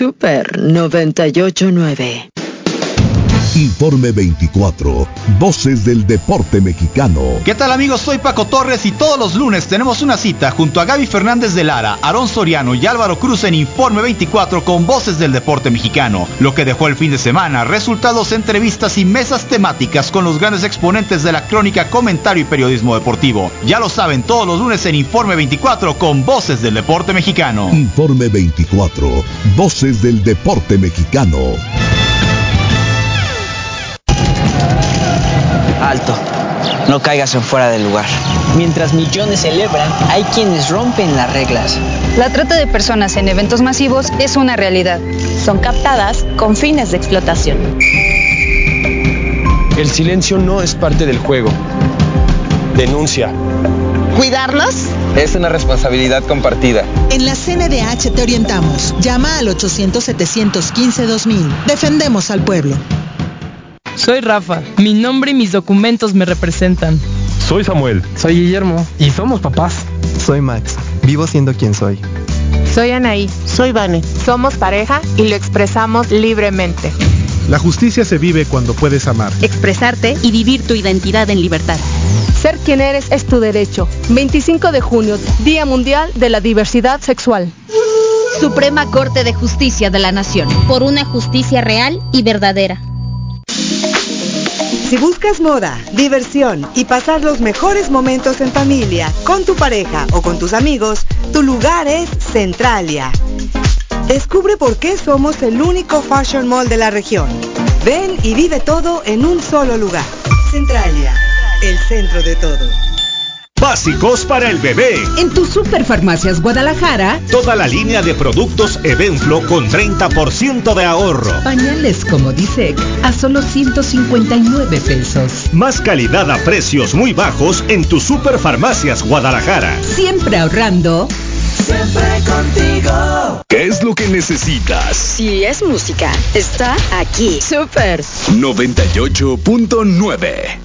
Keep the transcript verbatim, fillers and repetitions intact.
Super noventa y ocho punto nueve. Informe veinticuatro, Voces del Deporte Mexicano. ¿Qué tal, amigos? Soy Paco Torres y todos los lunes tenemos una cita junto a Gaby Fernández de Lara, Aarón Soriano y Álvaro Cruz en Informe veinticuatro con Voces del Deporte Mexicano. Lo que dejó el fin de semana, resultados, entrevistas y mesas temáticas con los grandes exponentes de la crónica, comentario y periodismo deportivo. Ya lo saben, todos los lunes en Informe veinticuatro con Voces del Deporte Mexicano. Informe veinticuatro, Voces del Deporte Mexicano. Alto, no caigas en fuera del lugar. Mientras millones celebran, hay quienes rompen las reglas. La trata de personas en eventos masivos es una realidad. Son captadas con fines de explotación. El silencio no es parte del juego. Denuncia. ¿Cuidarlos? Es una responsabilidad compartida. En la C N D H te orientamos. Llama al ochocientos, setecientos quince, dos mil. Defendemos al pueblo. Soy Rafa. Mi nombre y mis documentos me representan. Soy Samuel. Soy Guillermo. Y somos papás. Soy Max. Vivo siendo quien soy. Soy Anaí. Soy Vane. Somos pareja y lo expresamos libremente. La justicia se vive cuando puedes amar, expresarte y vivir tu identidad en libertad. Ser quien eres es tu derecho. veinticinco de junio, Día Mundial de la Diversidad Sexual. Suprema Corte de Justicia de la Nación. Por una justicia real y verdadera. Si buscas moda, diversión y pasar los mejores momentos en familia, con tu pareja o con tus amigos, tu lugar es Centralia. Descubre por qué somos el único fashion mall de la región. Ven y vive todo en un solo lugar. Centralia, el centro de todo. Básicos para el bebé. En tu Superfarmacias Guadalajara, toda la línea de productos Evenflo con treinta por ciento de ahorro. Pañales como Disec a solo ciento cincuenta y nueve pesos. Más calidad a precios muy bajos en tu Superfarmacias Guadalajara. Siempre ahorrando. Siempre contigo. ¿Qué es lo que necesitas? Si es música, está aquí. Super noventa y ocho punto nueve.